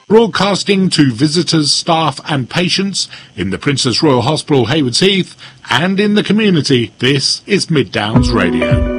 Broadcasting to visitors, staff and patients in the Princess Royal Hospital, Haywards Heath, and in the community, this is Mid Downs Radio.